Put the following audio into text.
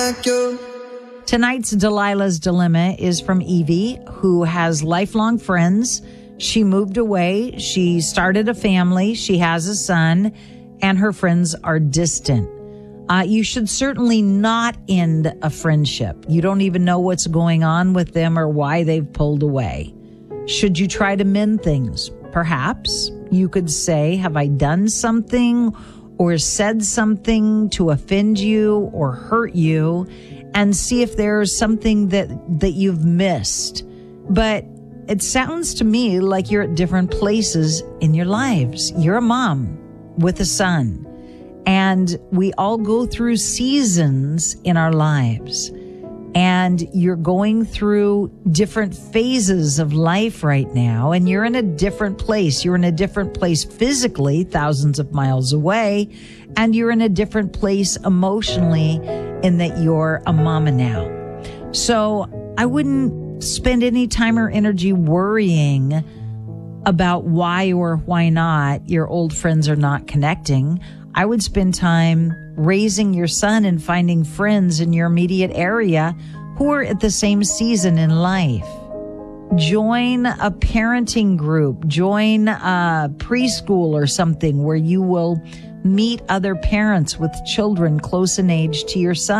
like you. Tonight's Delilah's Dilemma is from Evie, who has lifelong friends. She moved away. She started a family. She has a son, and her friends are distant. You should certainly not end a friendship. You don't even know what's going on with them or why they've pulled away. Should you try to mend things? Perhaps you could say, have I done something or said something to offend you or hurt you? And see if there's something that you've missed. But it sounds to me like you're at different places in your lives. You're a mom with a son. And we all go through seasons in our lives. And you're going through different phases of life right now. And you're in a different place. You're in a different place physically, thousands of miles away. And you're in a different place emotionally in that you're a mama now. So I wouldn't spend any time or energy worrying about why or why not your old friends are not connecting. I would spend time raising your son and finding friends in your immediate area who are at the same season in life. Join a parenting group, join a preschool or something where you will meet other parents with children close in age to your son.